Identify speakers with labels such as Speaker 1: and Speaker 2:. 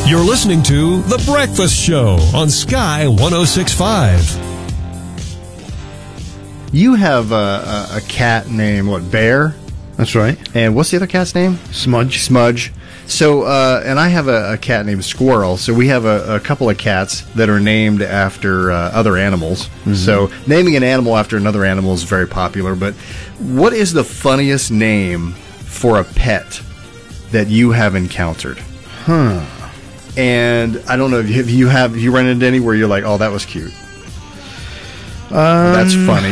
Speaker 1: You're listening to The Breakfast Show on Sky 106.5.
Speaker 2: You have a cat named, what, Bear?
Speaker 3: That's right.
Speaker 2: And what's the other cat's name? Smudge. So, and I have a cat named Squirrel. So we have a couple of cats that are named after other animals. Mm-hmm. So naming an animal after another animal is very popular. But what is the funniest name for a pet that you have encountered? And I don't know, have you run into any where you're like, oh, that was cute? That's funny.